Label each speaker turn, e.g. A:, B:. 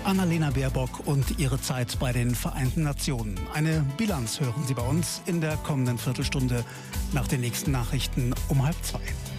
A: Annalena Baerbock und ihre Zeit bei den Vereinten Nationen. Eine Bilanz hören Sie bei uns in der kommenden Viertelstunde nach den nächsten Nachrichten um 13:30.